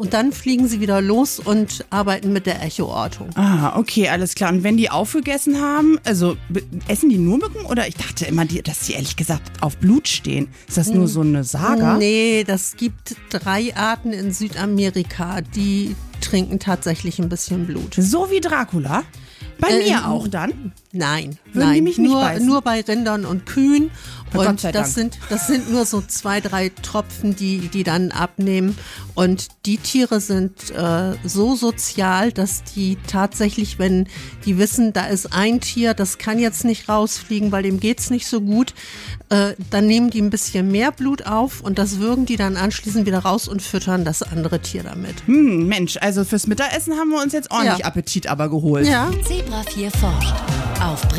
und dann fliegen sie wieder los und arbeiten mit der Echoortung. Ah, okay, alles klar. Und wenn die aufgegessen haben, also essen die nur Mücken oder ich dachte immer, dass die ehrlich gesagt auf Blut stehen. Ist das nur so eine Saga? Nee, das gibt 3 Arten in Südamerika, die trinken tatsächlich ein bisschen Blut. So wie Dracula? Bei mir auch dann? Nein, Würden die mich nicht beißen? nur bei Rindern und Kühen. Gott Und sei das Dank. sind nur so 2, 3 Tropfen, die dann abnehmen. Und die Tiere sind so sozial, dass die tatsächlich, wenn die wissen, da ist ein Tier, das kann jetzt nicht rausfliegen, weil dem geht's nicht so gut, dann nehmen die ein bisschen mehr Blut auf und das würgen die dann anschließend wieder raus und füttern das andere Tier damit. Mensch, also fürs Mittagessen haben wir uns jetzt ordentlich Ja. Appetit aber geholt. Ja. Zebra 4 forscht. Auf